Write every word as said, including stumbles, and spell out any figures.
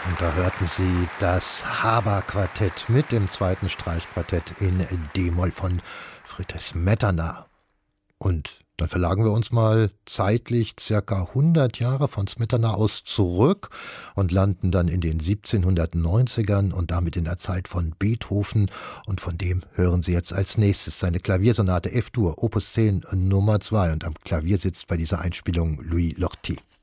Und da hörten Sie das Haber-Quartett mit dem zweiten Streichquartett in D-Moll von Friedrich Smetana. Und dann verlagern wir uns mal zeitlich circa hundert Jahre von Smetana aus zurück und landen dann in den siebzehnhundertneunzigern und damit in der Zeit von Beethoven. Und von dem hören Sie jetzt als nächstes seine Klaviersonate F-Dur, Opus zehn Nummer zwei. Und am Klavier sitzt bei dieser Einspielung Louis Lortie.